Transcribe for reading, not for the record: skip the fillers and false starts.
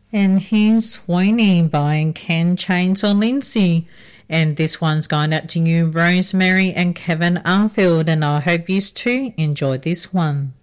And here's Whining by Ken Chainsaw Lindsay. And this one's going out to you, Rosemary and Kevin Arfield, and I hope you too enjoyed this one.